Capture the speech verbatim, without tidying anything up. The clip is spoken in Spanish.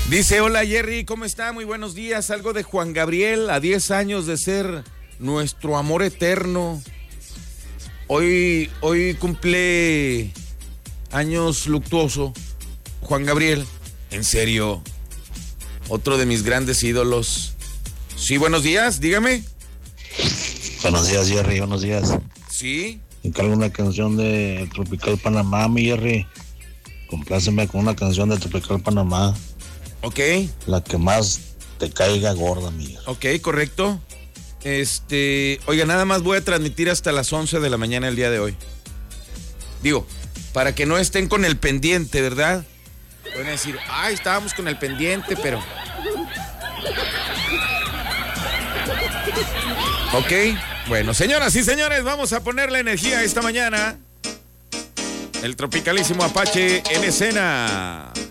Dice, hola Jerry, ¿cómo está? Muy buenos días. Algo de Juan Gabriel, a diez años de ser nuestro amor eterno. Hoy, hoy cumple años luctuoso Juan Gabriel. En serio, otro de mis grandes ídolos. Sí, buenos días, dígame. Buenos días, Jerry, buenos días. Sí. Encargo una canción de Tropical Panamá, mi Jerry. Compláceme con una canción de Tropical Panamá. Ok. La que más te caiga gorda, mi Jerry. Ok, correcto. Este, oiga, nada más voy a transmitir hasta las once de la mañana el día de hoy. Digo, para que no estén con el pendiente, ¿verdad? Van a decir, ay, estábamos con el pendiente, pero... Ok, bueno, señoras y señores, vamos a poner la energía esta mañana. El tropicalísimo Apache en escena.